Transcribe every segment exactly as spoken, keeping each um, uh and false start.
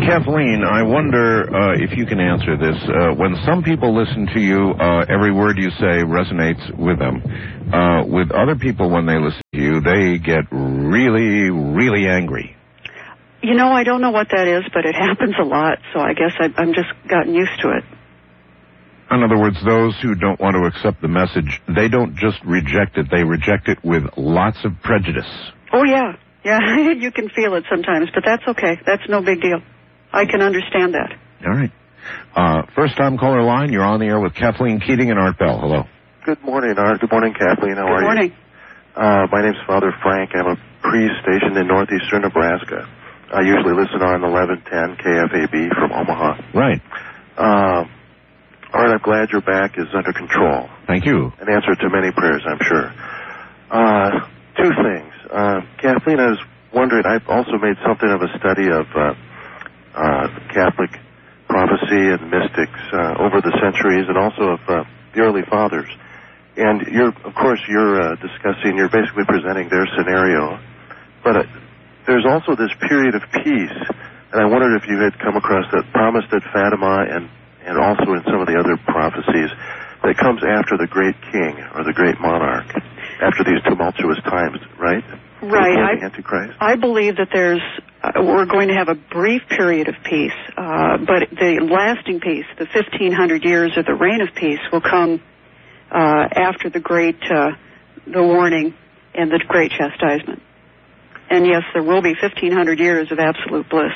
Kathleen, I wonder uh, if you can answer this. Uh, when some people listen to you, uh, every word you say resonates with them. Uh, with other people, when they listen to you, they get really, really angry. You know, I don't know what that is, but it happens a lot, so I guess I, I'm just gotten used to it. In other words, those who don't want to accept the message, they don't just reject it, they reject it with lots of prejudice. Oh, yeah. Yeah, you can feel it sometimes, but that's okay. That's no big deal. I can understand that. All right. Uh, first-time caller line, you're on the air with Kathleen Keating and Art Bell. Hello. Good morning, Art. Good morning, Kathleen. How Good are morning. you? Good morning. Uh, my name's Father Frank. I'm a priest stationed in northeastern Nebraska. I usually listen on eleven ten K F A B from Omaha. Right. Uh, Art, I'm glad your back is under control. Thank you. An answer to many prayers, I'm sure. Uh, two things. Uh, Kathleen, I was wondering, I've also made something of a study of uh, uh, Catholic prophecy and mystics uh, over the centuries, and also of uh, the early fathers. And you're, of course, you're uh, discussing, you're basically presenting their scenario. But uh, there's also this period of peace, and I wondered if you had come across that promised at Fatima and, and also in some of the other prophecies that comes after the great king or the great monarch, after these tumultuous times, right? Right. Before I, the Antichrist? I believe that there's, uh, we're going to have a brief period of peace, uh, but the lasting peace, the fifteen hundred years of the reign of peace, will come uh, after the great, uh, the warning and the great chastisement. And yes, there will be fifteen hundred years of absolute bliss.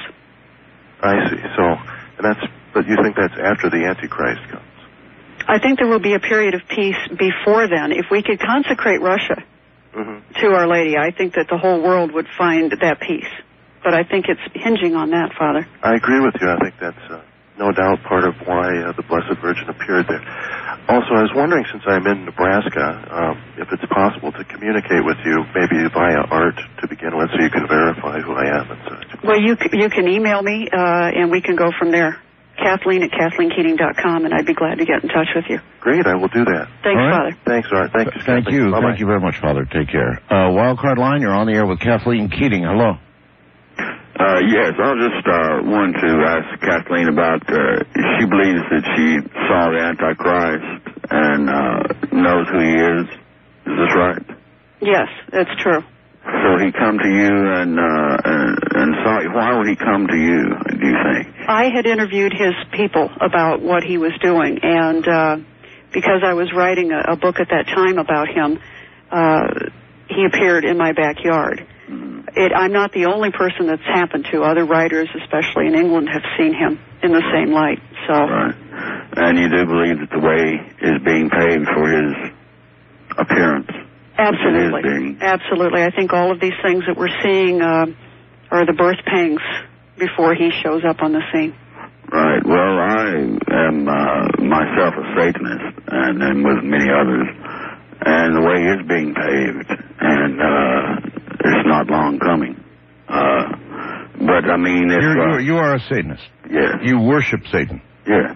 I see. So, and that's, but you think that's after the Antichrist comes? I think there will be a period of peace before then. If we could consecrate Russia Mm-hmm. to Our Lady, I think that the whole world would find that peace. But I think it's hinging on that, Father. I agree with you. I think that's uh, no doubt part of why uh, the Blessed Virgin appeared there. Also, I was wondering, since I'm in Nebraska, um, if it's possible to communicate with you, maybe via art to begin with, so you can verify who I am and such. Well, you c- you can email me, uh, and we can go from there. Kathleen at Kathleen Keating dot com, and I'd be glad to get in touch with you. Great, I will do that. Thanks, right. Father. Thanks, Art. Thank you. Thank you. Bye-bye. Thank you very much, Father. Take care. Uh, Wildcard line, you're on the air with Kathleen Keating. Hello. Uh, yes, I was just uh, wanting to ask Kathleen about, uh, she believes that she saw the Antichrist and uh, knows who he is. Is this right? Yes, that's true. So he come to you and, uh, and, and saw you. Why would he come to you, do you think? I had interviewed his people about what he was doing, and uh, because I was writing a, a book at that time about him, uh, he appeared in my backyard. Mm-hmm. It, I'm not the only person that's happened to. Other writers, especially in England, have seen him in the same light. So, right. And you do believe that the way is being paved for his appearance? Absolutely. Being... Absolutely. I think all of these things that we're seeing uh, are the birth pangs before he shows up on the scene. Right. Well, I am uh, myself a Satanist, and, and with many others, and the way is being paved, and uh, it's not long coming. Uh, but, I mean, if... You're, uh, you're, you are a Satanist. Yes. You worship Satan. Yes.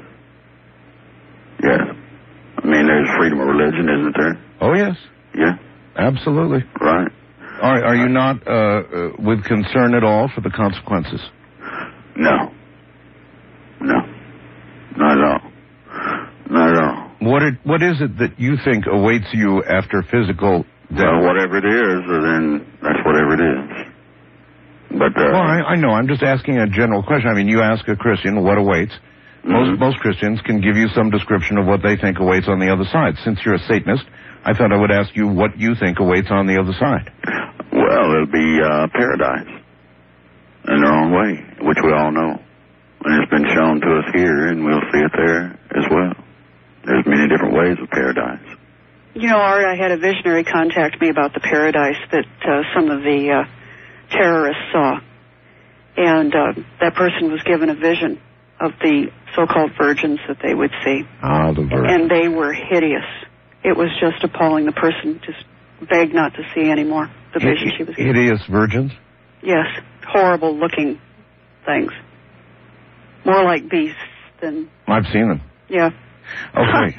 Yes. I mean, there's freedom of religion, isn't there? Oh, yes. Yeah. Absolutely. Right. Are, are you not uh, uh, with concern at all for the consequences? No. No. Not at all. Not at all. What it, what is it that you think awaits you after physical death? Well, whatever it is, then that's whatever it is. But, uh... Well, I, I know. I'm just asking a general question. I mean, you ask a Christian what awaits. Mm-hmm. Most, most Christians can give you some description of what they think awaits on the other side. Since you're a Satanist, I thought I would ask you what you think awaits on the other side. Well, it'll be uh, paradise in their own way, which we all know. And it's been shown to us here, and we'll see it there as well. There's many different ways of paradise. You know, Art, I had a visionary contact me about the paradise that uh, some of the uh, terrorists saw. And uh, that person was given a vision of the so-called virgins that they would see. Ah, the virgins. And they were hideous. It was just appalling. The person just begged not to see anymore the vision H- she was given. Hideous virgins? Yes, horrible-looking things. More like beasts than... I've seen them. Yeah. Okay.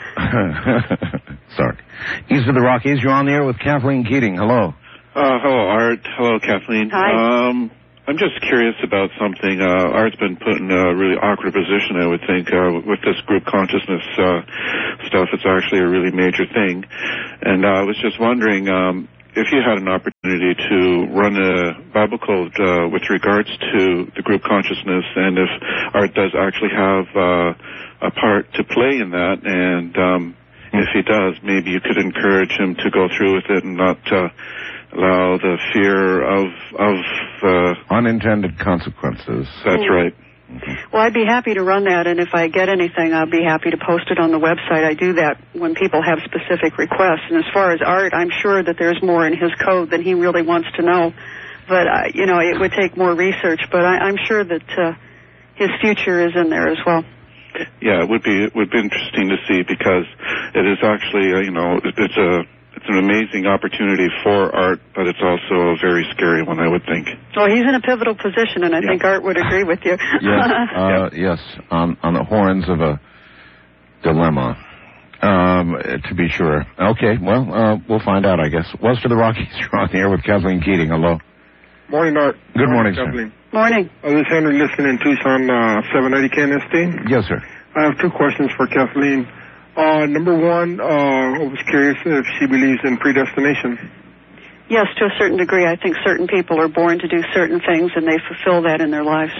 Sorry. East of the Rockies, you're on the air with Kathleen Keating. Hello. Uh, hello, Art. Hello, Kathleen. Hi. Um, I'm just curious about something. Uh, Art's been put in a really awkward position, I would think, uh, with this group consciousness uh, stuff. It's actually a really major thing. And uh, I was just wondering um, if you had an opportunity to run a Bible code uh, with regards to the group consciousness, and if Art does actually have uh, a part to play in that, and um, if he does, maybe you could encourage him to go through with it and not uh, allow the fear of of uh, unintended consequences. That's Mm. right. Well, I'd be happy to run that, and if I get anything, I'll be happy to post it on the website. I do that when people have specific requests. And as far as Art, I'm sure that there's more in his code than he really wants to know. But, uh, you know, it would take more research. But I, I'm sure that uh, his future is in there as well. Yeah, it would be it would be interesting to see, because it is actually, uh, you know, it, it's a it's an amazing opportunity for Art, but it's also a very scary one, I would think. Well, he's in a pivotal position, and I Yeah. think Art would agree with you. Yes, uh, yes, on, on the horns of a dilemma, um, to be sure. Okay, well, uh, we'll find out, I guess. West of the Rockies, you're on the air with Kathleen Keating. Hello. Morning, Art. Good morning, sir. Kathleen. Morning. Uh, this is Henry listening in Tucson, uh, seven eighty K N S T. Yes, sir. I have two questions for Kathleen. Uh, number one, uh, I was curious if she believes in predestination. Yes, to a certain degree. I think certain people are born to do certain things, and they fulfill that in their lives.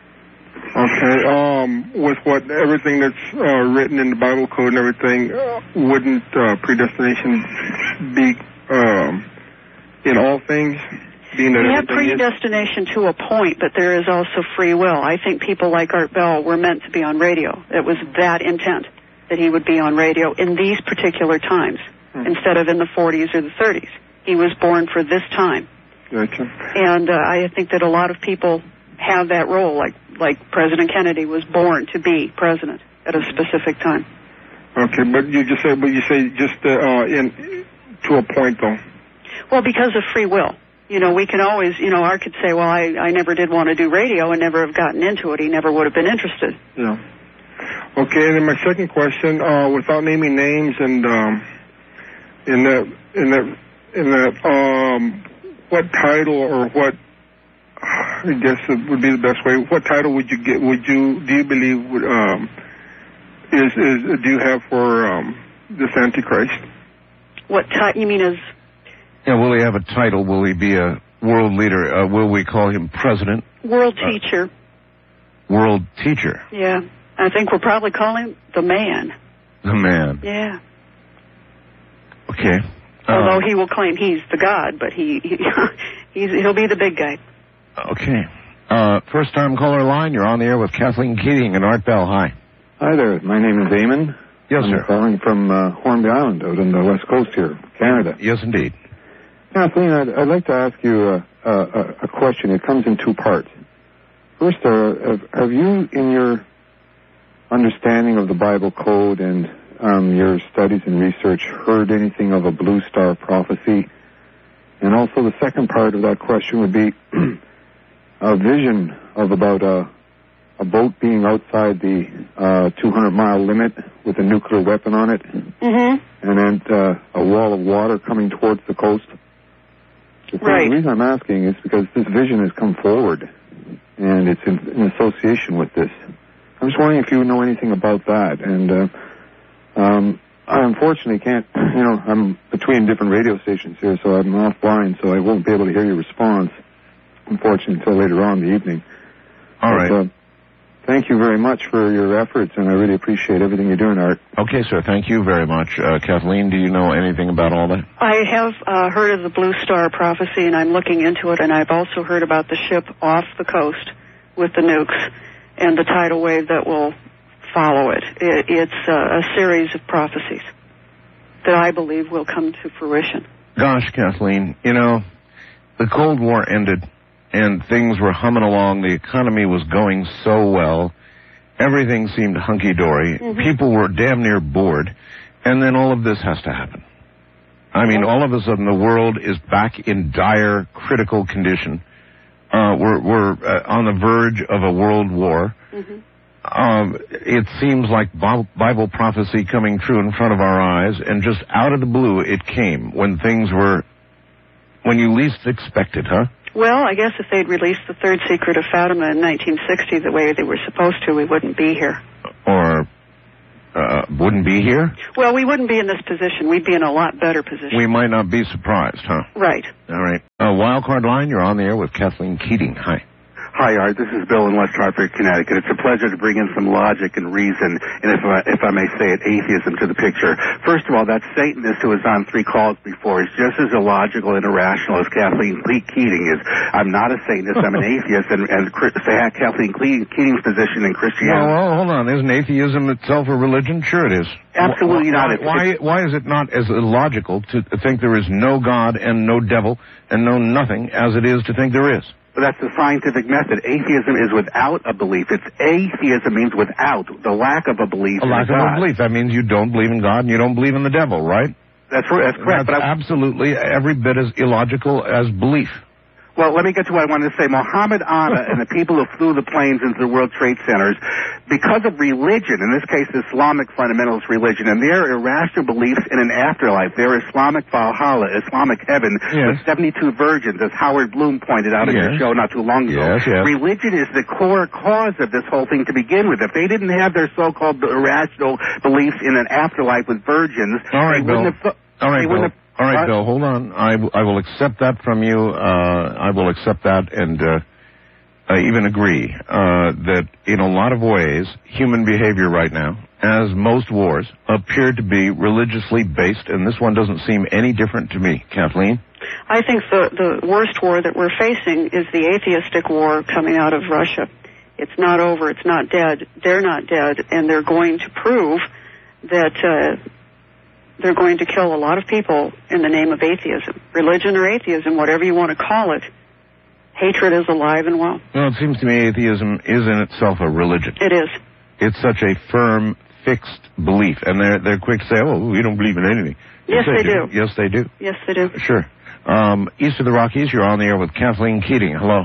Okay. Um, with what everything that's uh, written in the Bible code and everything, uh, wouldn't uh, predestination be um, in all things? Being that We have everything is- predestination to a point, but there is also free will. I think people like Art Bell were meant to be on radio. It was that intent, that he would be on radio in these particular times, Hmm. instead of in the forties or the thirties. He was born for this time. Gotcha. And uh, I think that a lot of people have that role, like like President Kennedy was born to be president at a specific time. Okay, but you just said, but you say just uh, uh, in to a point though. Well, because of free will. You know, we can always, you know, Art could say, well, I, I never did want to do radio and never have gotten into it. He never would have been interested. Yeah. Okay, and then my second question, uh, without naming names, and um, in that, in that, in that, um, what title or what, I guess it would be the best way. What title would you get? Would you do you believe would, um, is is do you have for um, this Antichrist? What type? You mean as? Yeah, will he have a title? Will he be a world leader? Uh, will we call him president? World Uh, teacher. World teacher. Yeah. I think we'll probably call him the man. The man. Yeah. Okay. Uh, Although he will claim he's the God, but he, he he's, he'll be the big guy. Okay. Uh, first time caller line, you're on the air with Kathleen Keating and Art Bell. Hi. Hi there. My name is Eamon. Yes, I'm sir. calling from uh, Hornby Island out on the west coast here, Canada. Yes, indeed. Kathleen, I'd, I'd like to ask you a, a, a question. It comes in two parts. First, uh, have, have you, in your understanding of the Bible code and um, your studies and research, heard anything of a blue star prophecy? And also the second part of that question would be a vision of about a, a boat being outside the uh, two hundred mile limit with a nuclear weapon on it, Mm-hmm. and then uh, a wall of water coming towards the coast. The thing- Right. The reason I'm asking is because this vision has come forward, and it's in, in association with this. I'm just wondering if you know anything about that. And uh, um, I unfortunately can't, you know, I'm between different radio stations here, so I'm offline, so I won't be able to hear your response, unfortunately, until later on in the evening. All But, right. Uh, thank you very much for your efforts, and I really appreciate everything you're doing, Art. Okay, sir. Thank you very much. Uh, Kathleen, do you know anything about all that? I have uh, heard of the Blue Star prophecy, and I'm looking into it, and I've also heard about the ship off the coast with the nukes and the tidal wave that will follow it. it it's uh, a series of prophecies that I believe will come to fruition. Gosh, Kathleen, you know, the Cold War ended and things were humming along. The economy was going so well. Everything seemed hunky-dory. Mm-hmm. People were damn near bored. And then all of this has to happen. I mean, all of a sudden the world is back in dire, critical condition. Uh, we're we're uh, on the verge of a world war. Mm-hmm. Um, it seems like Bible prophecy coming true in front of our eyes, and just out of the blue it came when things were, when you least expected, huh? Well, I guess if they'd released the third secret of Fatima in nineteen sixty the way they were supposed to, we wouldn't be here. Or uh, wouldn't be here? Well, we wouldn't be in this position. We'd be in a lot better position. We might not be surprised, huh? Right. All right. Uh, Wildcard line, you're on the air with Kathleen Keating. Hi. Hi, Art. This is Bill in West Hartford, Connecticut. It's a pleasure to bring in some logic and reason, and if I, if I may say it, atheism to the picture. First of all, that Satanist who was on three calls before is just as illogical and irrational as Kathleen Keating is. I'm not a Satanist. I'm an atheist, and, and Kathleen Keating's position in Christianity. Well, well, hold on. Isn't atheism itself a religion? Sure it is. Absolutely why, not. Why, why is it not as illogical to think there is no God and no devil and no nothing as it is to think there is? But that's the scientific method. Atheism is without a belief. It's atheism means without, the lack of a belief a in lack God. of a belief. That means you don't believe in God and you don't believe in the devil, right? That's right. That's correct. That's but I, absolutely every bit as illogical as belief. Well, let me get to what I wanted to say. Mohammed Atta and the people who flew the planes into the World Trade Centers, because of religion, in this case Islamic fundamentalist religion, and their irrational beliefs in an afterlife, their Islamic Valhalla, Islamic heaven, yes. with seventy-two virgins, as Howard Bloom pointed out in yes. your show not too long ago. Yes, yes. Religion is the core cause of this whole thing to begin with. If they didn't have their so-called irrational beliefs in an afterlife with virgins, All right, they Bill. wouldn't have... All right, Bill. Have, All right, uh, Bill, hold on. I, w- I will accept that from you. Uh, I will accept that and uh, I even agree uh, that in a lot of ways, human behavior right now, as most wars, appear to be religiously based, and this one doesn't seem any different to me. Kathleen? I think the, the worst war that we're facing is the atheistic war coming out of Russia. It's not over. It's not dead. They're not dead, and they're going to prove that... Uh, They're going to kill a lot of people in the name of atheism. Religion or atheism, whatever you want to call it, hatred is alive and well. Well, it seems to me atheism is in itself a religion. It is. It's such a firm, fixed belief, and they're they're quick to say, "Oh, we don't believe in anything." Yes, they, they do. do. Yes, they do. Yes, they do. Sure. Um, east of the Rockies, you're on the air with Kathleen Keating. Hello.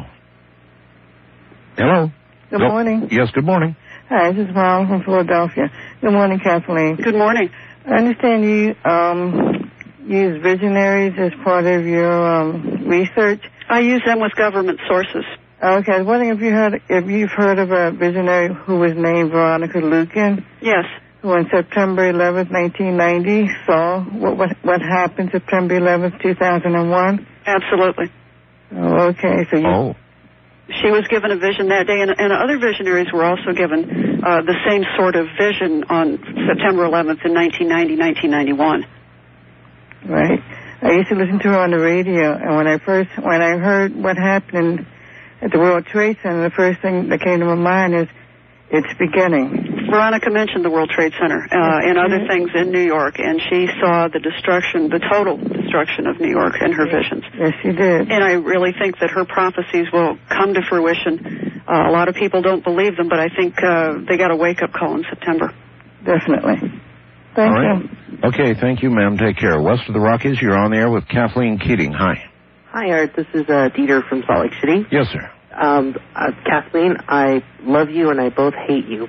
Hello. Good Go- morning. Yes, good morning. Hi, this is Ron from Philadelphia. Good morning, Kathleen. Good morning. I understand you um, use visionaries as part of your um, research. I use them with government sources. Okay, I was wondering if you heard if you've heard of a visionary who was named Veronica Lukin. Yes. Who on September eleventh, nineteen ninety, saw what what, what happened September eleventh, two thousand one. Absolutely. Oh, okay, so you. Oh. She was given a vision that day, and, and other visionaries were also given uh, the same sort of vision on September eleventh in nineteen ninety, nineteen ninety-one. Right. I used to listen to her on the radio, and when I first, when I heard what happened at the World Trade Center, the first thing that came to my mind is, it's beginning. Veronica mentioned the World Trade Center uh, and other things in New York, and she saw the destruction, the total destruction of New York in her visions. Yes, she did. And I really think that her prophecies will come to fruition. Uh, a lot of people don't believe them, but I think uh, they got a wake-up call in September. Definitely. Thank All right. you. Okay, thank you, ma'am. Take care. West of the Rockies, you're on the air with Kathleen Keating. Hi. Hi, Art. This is uh, Dieter from Salt Lake City. Yes, sir. Um, uh, Kathleen, I love you and I both hate you.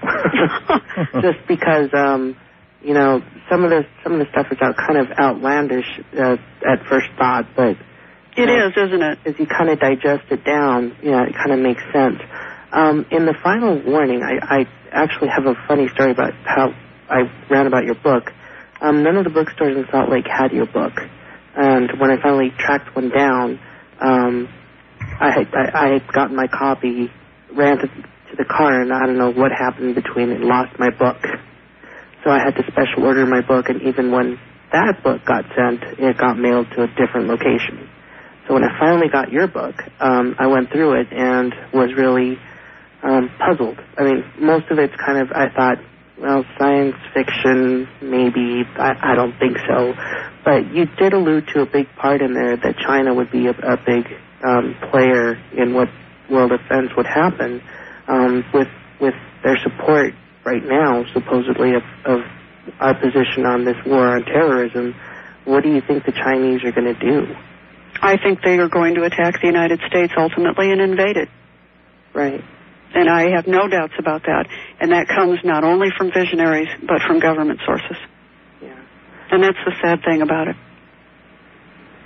Just because, um, you know, some of the some of the stuff is out kind of outlandish uh, at first thought, but it know, is, isn't it? As you kind of digest it down, you know, it kind of makes sense. Um, in the final warning, I, I actually have a funny story about how I ran about your book. Um, none of the bookstores in Salt Lake had your book, and when I finally tracked one down. Um, I had, I, I had gotten my copy, ran to, to the car, and I don't know what happened between and lost my book. So I had to special order my book, and even when that book got sent, it got mailed to a different location. So when I finally got your book, um, I went through it and was really um, puzzled. I mean, most of it's kind of, I thought, well, science fiction, maybe, I, I don't think so. But you did allude to a big part in there that China would be a, a big um, player in what world events would happen um, with with their support right now, supposedly, of, of our position on this war on terrorism. What do you think the Chinese are going to do? I think they are going to attack the United States ultimately and invade it. Right. And I have no doubts about that. And that comes not only from visionaries, but from government sources. Yeah. And that's the sad thing about it.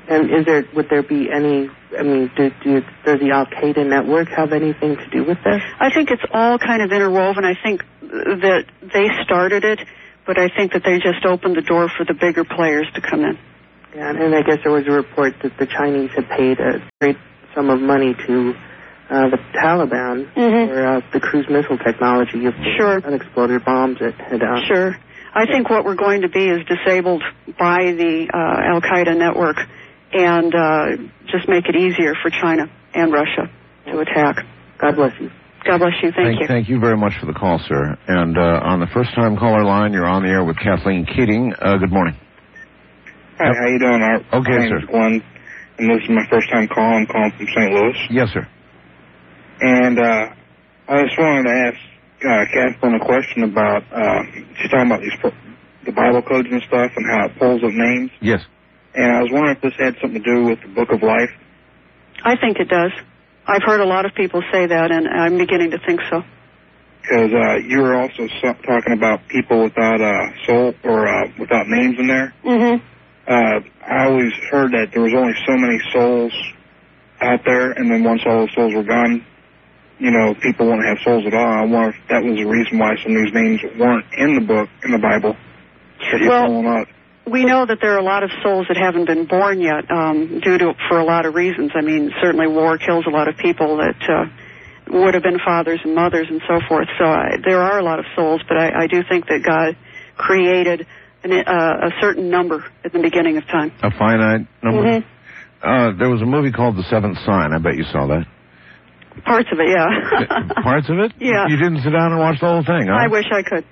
And is there, would there be any, I mean, do, do, does the Al-Qaeda network have anything to do with this? I think it's all kind of interwoven. I think that they started it, but I think that they just opened the door for the bigger players to come in. Yeah, and I guess there was a report that the Chinese had paid a great sum of money to uh, the Taliban mm-hmm. for uh, the cruise missile technology of sure. unexploded bombs that had... Uh, sure. I think what we're going to be is disabled by the uh, Al-Qaeda network and uh, just make it easier for China and Russia to attack. God bless you. God bless you. Thank, thank you. Thank you very much for the call, sir. And uh, on the first-time caller line, you're on the air with Kathleen Keating. Uh, good morning. Hi, how you doing, Art? Okay, my sir. name's Glenn, and this is my first-time call. I'm calling from Saint Louis. Yes, sir. And uh, I just wanted to ask uh, Kathleen a question about, uh, she's talking about these the Bible codes and stuff and how it pulls up names. Yes. And I was wondering if this had something to do with the Book of Life. I think it does. I've heard a lot of people say that, and I'm beginning to think so. Because uh, you were also so- talking about people without uh, soul or uh, without names in there. Mm-hmm. Uh, I always heard that there was only so many souls out there, and then once all those souls were gone, you know, people wouldn't have souls at all. I wonder if that was the reason why some of these names weren't in the book, in the Bible. Well, we know that there are a lot of souls that haven't been born yet, um, due to for a lot of reasons. I mean, certainly war kills a lot of people that uh, would have been fathers and mothers and so forth. So I, there are a lot of souls, but I, I do think that God created an, uh, a certain number at the beginning of time. A finite number? Mm-hmm. Uh, there was a movie called The Seventh Sign. I bet you saw that. Parts of it, yeah. Parts of it? Yeah. You didn't sit down and watch the whole thing, huh? I wish I could.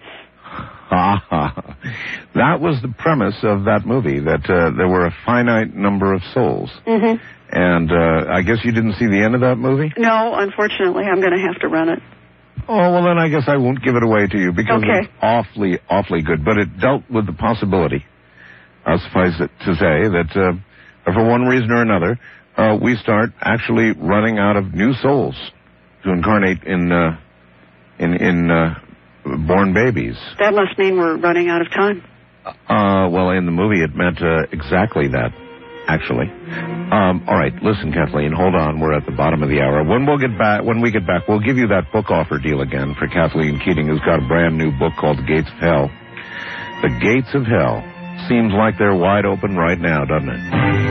That was the premise of that movie, that uh, there were a finite number of souls. Mm-hmm. And uh, I guess you didn't see the end of that movie? No, unfortunately, I'm going to have to rent it. Oh, well, then I guess I won't give it away to you because okay. it's awfully, awfully good. But it dealt with the possibility, I'll suffice it to say, that uh, for one reason or another, uh, we start actually running out of new souls to incarnate in uh, in in uh, born babies. That must mean we're running out of time. Uh, well, in the movie, it meant uh, exactly that, actually. Um, all right, listen, Kathleen, hold on. We're at the bottom of the hour. When we'll get back, when we get back, we'll give you that book offer deal again for Kathleen Keating, who's got a brand new book called The Gates of Hell. The Gates of Hell. Seems like they're wide open right now, doesn't it?